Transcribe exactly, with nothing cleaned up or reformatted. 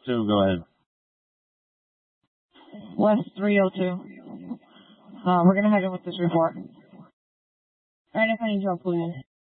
two, go ahead. West three oh two. Uh, we're gonna head in with this report. Alright, if I need help, please.